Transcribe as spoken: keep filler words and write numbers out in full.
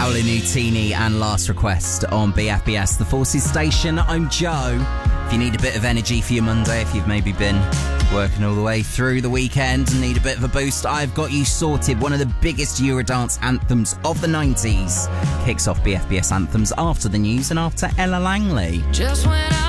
Paolo Nutini and Last Request on B F B S, the Forces station. I'm Joe. If you need a bit of energy for your Monday, if you've maybe been working all the way through the weekend and need a bit of a boost, I've got you sorted. One of the biggest Eurodance anthems of the nineties kicks off B F B S Anthems after the news and after Ella Langley. Just when I